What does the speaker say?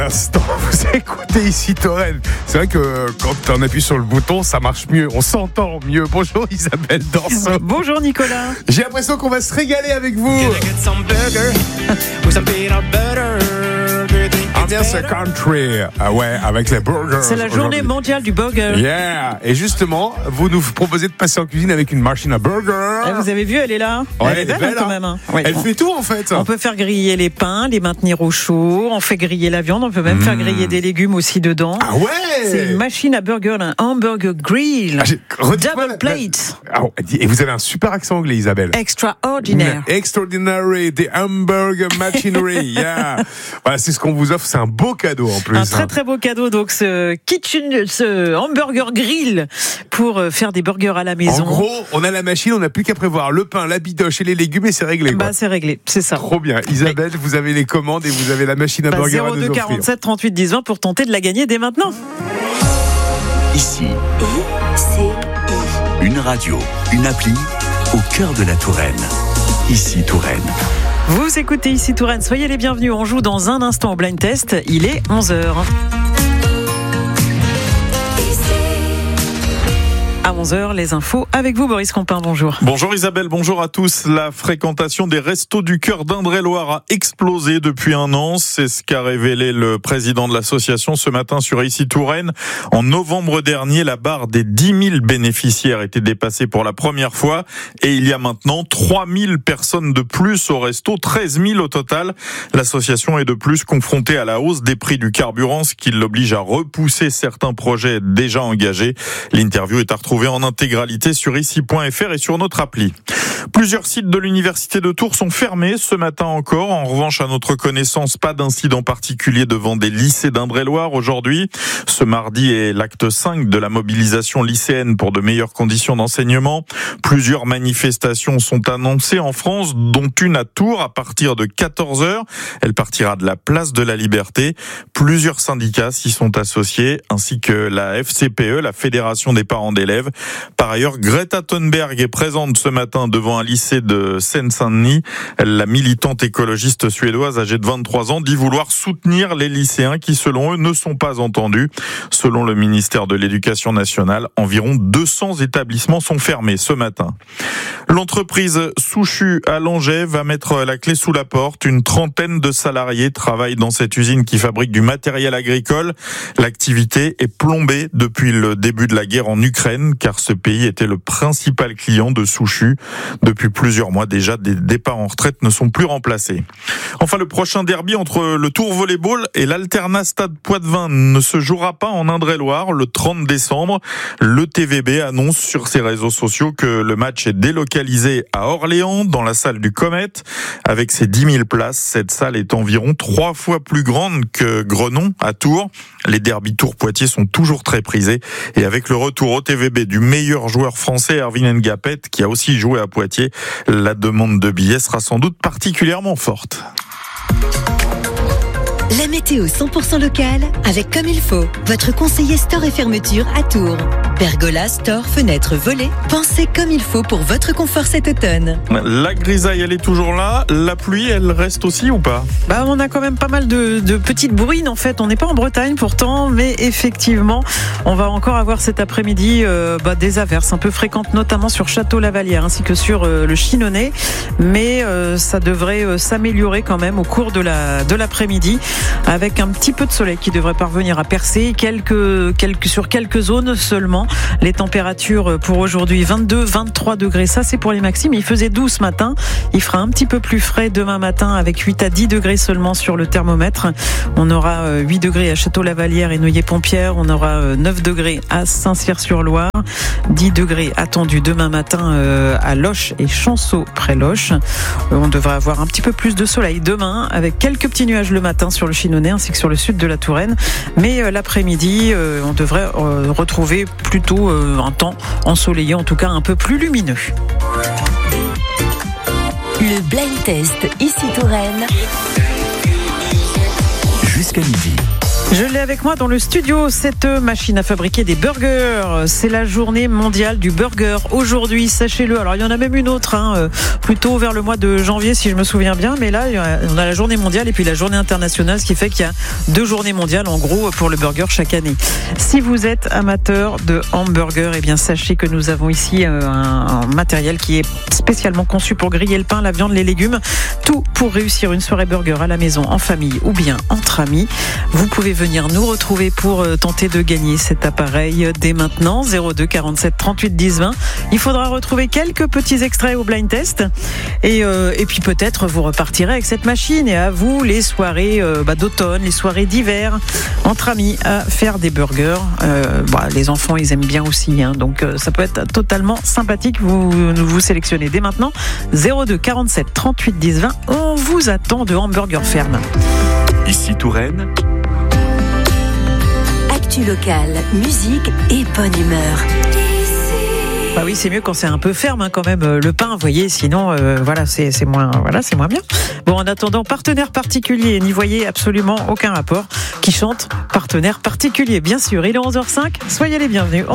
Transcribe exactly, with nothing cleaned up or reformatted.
Instant, vous écoutez ici Touraine. C'est vrai que quand on appuie sur le bouton, ça marche mieux, on s'entend mieux. Bonjour Isabelle Dorso. Bonjour Nicolas. J'ai l'impression qu'on va se régaler avec vous. Ambiance country, ah ouais, avec les burgers. C'est la journée aujourd'hui. mondiale du burger. Yeah. Et justement, vous nous proposez de passer en cuisine avec une machine à burger. Et vous avez vu, elle est là. Ouais, elle est belle, belle, hein, quand hein. même. Hein. Oui. Elle fait tout en fait. On peut faire griller les pains, les maintenir au chaud. On fait griller la viande. On peut même mmh. faire griller des légumes aussi dedans. Ah ouais. C'est une machine à burger, un hamburger grill. Ah, double la, plate. La... Oh, et vous avez un super accent anglais, Isabelle. Extraordinaire. Extraordinary, the hamburger machinery. Yeah. Voilà, c'est ce qu'on vous offre. C'est un beau cadeau en plus. Un très très beau cadeau. Donc ce kitchen, ce hamburger grill pour faire des burgers à la maison. En gros, on a la machine, on n'a plus qu'à prévoir le pain, la bidoche et les légumes et c'est réglé. Quoi. Bah c'est réglé, c'est ça. Trop bien. Isabelle, vous avez les commandes et vous avez la machine à bah, burger à nous offrir. zéro deux quarante-sept trente-huit dix vingt pour tenter de la gagner dès maintenant. Ici, une radio, une appli au cœur de la Touraine. Ici Touraine. Vous écoutez Ici Touraine, soyez les bienvenus. On joue dans un instant au blind test. Il est onze heures. À onze heures, les infos avec vous, Boris Compin, bonjour. Bonjour Isabelle, bonjour à tous. La fréquentation des Restos du Cœur d'Indre-et-Loire a explosé depuis un an. C'est ce qu'a révélé le président de l'association ce matin sur Ici Touraine. En novembre dernier, la barre des dix mille bénéficiaires était dépassée pour la première fois. Et il y a maintenant trois mille personnes de plus au resto, treize mille au total. L'association est de plus confrontée à la hausse des prix du carburant, ce qui l'oblige à repousser certains projets déjà engagés. L'interview est à retrouver en intégralité sur ici point f r et sur notre appli. Plusieurs sites de l'université de Tours sont fermés ce matin encore. En revanche, à notre connaissance, pas d'incident particulier devant des lycées d'Indre-et-Loire aujourd'hui. Ce mardi est l'acte cinq de la mobilisation lycéenne pour de meilleures conditions d'enseignement. Plusieurs manifestations sont annoncées en France, dont une à Tours à partir de quatorze heures. Elle partira de la place de la Liberté. Plusieurs syndicats s'y sont associés, ainsi que la F C P E, la Fédération des parents d'élèves. Par ailleurs, Greta Thunberg est présente ce matin devant un lycée de Seine-Saint-Denis. La militante écologiste suédoise âgée de vingt-trois ans dit vouloir soutenir les lycéens qui, selon eux, ne sont pas entendus. Selon le ministère de l'Éducation nationale, environ deux cents établissements sont fermés ce matin. L'entreprise Souchu à Langeais va mettre la clé sous la porte. Une trentaine de salariés travaillent dans cette usine qui fabrique du matériel agricole. L'activité est plombée depuis le début de la guerre en Ukraine, car ce pays était le principal client de Souchu. Depuis plusieurs mois déjà, des départs en retraite ne sont plus remplacés. Enfin, le prochain derby entre le Tours Volleyball et l'Alternat Stade Poitevin ne se jouera pas en Indre-et-Loire le trente décembre. Le T V B annonce sur ses réseaux sociaux que le match est délocalisé à Orléans, dans la salle du Comète. Avec ses dix mille places, cette salle est environ trois fois plus grande que Grenon à Tours. Les derbys Tours-Poitiers sont toujours très prisés. Et avec le retour au T V B du meilleur joueur français, Erwin Ngapet, qui a aussi joué à Poitiers, la demande de billets sera sans doute particulièrement forte. La météo cent pour cent locale avec Comme il faut, votre conseiller store et fermeture à Tours. Pergola, store, fenêtres, volets, pensez comme il faut pour votre confort cet automne. La grisaille, elle est toujours là. La pluie, elle reste aussi ou pas ? Bah, on a quand même pas mal de, de petites bruines en fait. On n'est pas en Bretagne pourtant, mais effectivement, on va encore avoir cet après-midi euh, bah, des averses un peu fréquentes, notamment sur Château-Lavallière ainsi que sur euh, le Chinonais. Mais euh, ça devrait euh, s'améliorer quand même au cours de, la, de l'après-midi, avec un petit peu de soleil qui devrait parvenir à percer quelques, quelques, sur quelques zones seulement. Les températures pour aujourd'hui, vingt-deux, vingt-trois degrés, ça c'est pour les maximes. Il faisait douze ce matin, il fera un petit peu plus frais demain matin avec huit à dix degrés seulement sur le thermomètre. On aura huit degrés à Château-Lavallière et Noyer-Pompière, on aura neuf degrés à Saint-Cyr-sur-Loire, dix degrés attendus demain matin à Loches et Chanceau près Loches. On devrait avoir un petit peu plus de soleil demain avec quelques petits nuages le matin sur le Chinonais ainsi que sur le sud de la Touraine. Mais l'après-midi, on devrait retrouver plutôt un temps ensoleillé, en tout cas un peu plus lumineux. Le blind test Ici Touraine. Jusqu'à midi. Je l'ai avec moi dans le studio, cette machine à fabriquer des burgers. C'est la journée mondiale du burger aujourd'hui, sachez-le. Alors il y en a même une autre, hein, plutôt vers le mois de janvier si je me souviens bien. Mais là, on a la journée mondiale et puis la journée internationale, ce qui fait qu'il y a deux journées mondiales en gros pour le burger chaque année. Si vous êtes amateur de hamburger, eh bien sachez que nous avons ici un, un matériel qui est spécialement conçu pour griller le pain, la viande, les légumes. Tout pour réussir une soirée burger à la maison, en famille ou bien entre amis. Vous pouvez venir nous retrouver pour tenter de gagner cet appareil dès maintenant. zéro deux quarante-sept trente-huit dix vingt. Il faudra retrouver quelques petits extraits au blind test et, euh, et puis peut-être vous repartirez avec cette machine. Et à vous les soirées euh, bah, d'automne, les soirées d'hiver entre amis à faire des burgers. Euh, bah, les enfants ils aiment bien aussi, hein, donc euh, ça peut être totalement sympathique. Vous vous sélectionnez dès maintenant. zéro deux quarante-sept trente-huit dix vingt. On vous attend de Hamburger Ferme. Ici Touraine. Actu locale, musique et bonne humeur. Bah oui, c'est mieux quand c'est un peu ferme, hein, quand même, euh, le pain, vous voyez, sinon, euh, voilà, c'est, c'est moins, voilà, c'est moins bien. Bon, en attendant, partenaire particulier, n'y voyez absolument aucun rapport. Qui chante partenaire particulier, bien sûr. Il est onze heures zéro cinq, soyez les bienvenus.